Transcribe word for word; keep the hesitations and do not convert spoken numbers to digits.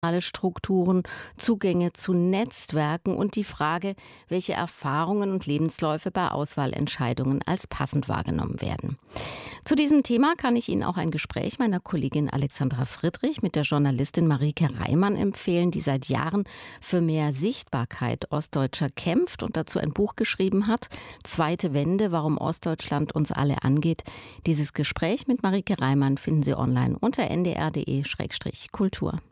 Strukturen, Zugänge zu Netzwerken und die Frage, welche Erfahrungen und Lebensläufe bei Auswahlentscheidungen als passend wahrgenommen werden. Zu diesem Thema kann ich Ihnen auch ein Gespräch meiner Kollegin Alexandra Friedrich mit der Journalistin Marieke Reimann empfehlen, die seit Jahren für mehr Sichtbarkeit Ostdeutscher kämpft und dazu ein Buch geschrieben hat, Zweite Wende, warum Ostdeutschland uns alle angeht. Dieses Gespräch mit Marieke Reimann finden Sie online unter n d r punkt d e Schrägstrich Kultur.